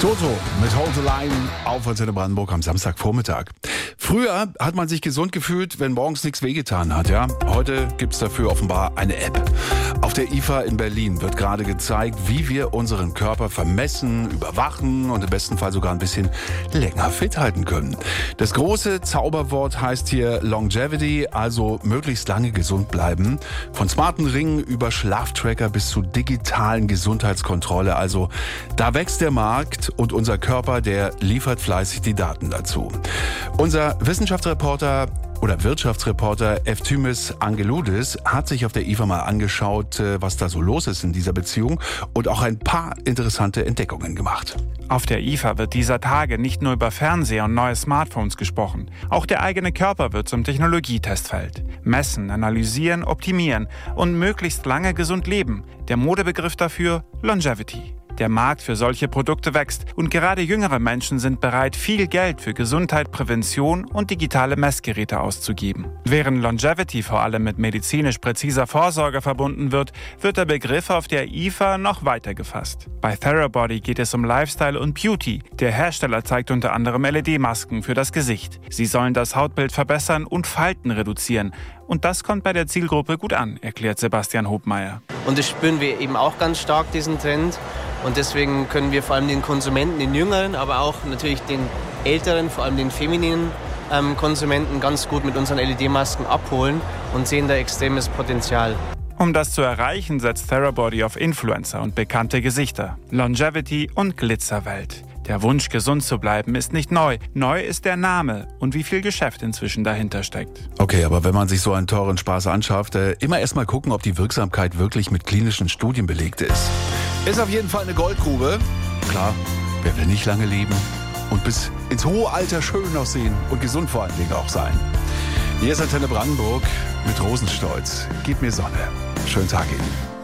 Toto mit Hold the Line auf Antenne Brandenburg am Samstagvormittag. Früher hat man sich gesund gefühlt, wenn morgens nichts wehgetan hat, ja. Heute gibt's dafür offenbar eine App. Auf der IFA in Berlin wird gerade gezeigt, wie wir unseren Körper vermessen, überwachen und im besten Fall sogar ein bisschen länger fit halten können. Das große Zauberwort heißt hier Longevity, also möglichst lange gesund bleiben. Von smarten Ringen über Schlaftracker bis zu digitalen Gesundheitskontrolle. Also da wächst der Markt und unser Körper, der liefert fleißig die Daten dazu. Unser Wissenschaftsreporter oder Wirtschaftsreporter Efthymis Angeloudis hat sich auf der IFA mal angeschaut, was da so los ist in dieser Beziehung und auch ein paar interessante Entdeckungen gemacht. Auf der IFA wird dieser Tage nicht nur über Fernseher und neue Smartphones gesprochen. Auch der eigene Körper wird zum Technologietestfeld. Messen, analysieren, optimieren und möglichst lange gesund leben. Der Modebegriff dafür Longevity. Der Markt für solche Produkte wächst und gerade jüngere Menschen sind bereit, viel Geld für Gesundheit, Prävention und digitale Messgeräte auszugeben. Während Longevity vor allem mit medizinisch präziser Vorsorge verbunden wird, wird der Begriff auf der IFA noch weiter gefasst. Bei Therabody geht es um Lifestyle und Beauty. Der Hersteller zeigt unter anderem LED-Masken für das Gesicht. Sie sollen das Hautbild verbessern und Falten reduzieren. Und das kommt bei der Zielgruppe gut an, erklärt Sebastian Hobmeier. Und das spüren wir eben auch ganz stark, diesen Trend. Und deswegen können wir vor allem den Konsumenten, den Jüngeren, aber auch natürlich den Älteren, vor allem den femininen Konsumenten ganz gut mit unseren LED-Masken abholen und sehen da extremes Potenzial. Um das zu erreichen, setzt Therabody auf Influencer und bekannte Gesichter, Longevity und Glitzerwelt. Der Wunsch, gesund zu bleiben, ist nicht neu. Neu ist der Name und wie viel Geschäft inzwischen dahinter steckt. Okay, aber wenn man sich so einen teuren Spaß anschafft, immer erst mal gucken, ob die Wirksamkeit wirklich mit klinischen Studien belegt ist. Ist auf jeden Fall eine Goldgrube. Klar, wer will nicht lange leben und bis ins hohe Alter schön aussehen und gesund vor allen Dingen auch sein. Hier ist Antenne Brandenburg mit Rosenstolz. Gib mir Sonne. Schönen Tag Ihnen.